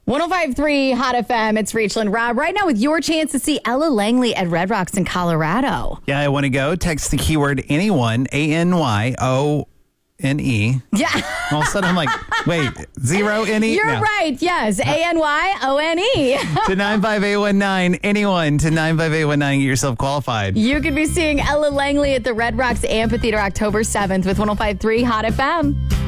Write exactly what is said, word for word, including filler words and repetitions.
one oh five point three Hot F M. It's Rachel and Rob right now with your chance to see Ella Langley at Red Rocks in Colorado. Yeah, I want to go. Text the keyword anyone, A N Y O N E. Yeah. All of a sudden I'm like, wait, zero N E? You're No. right. Yes. A N Y O N E. To nine five eight one nine. Anyone to nine five eight one nine. Get yourself qualified. You could be seeing Ella Langley at the Red Rocks Amphitheater October seventh with one oh five point three Hot F M.